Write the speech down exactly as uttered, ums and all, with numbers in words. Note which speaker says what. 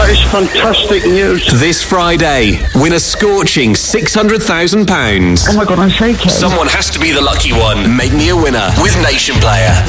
Speaker 1: That is fantastic news.
Speaker 2: This Friday, win a scorching six hundred thousand pounds.
Speaker 3: Oh my God, I'm shaking.
Speaker 2: Someone has to be the lucky one. Make me a winner with Nation Player.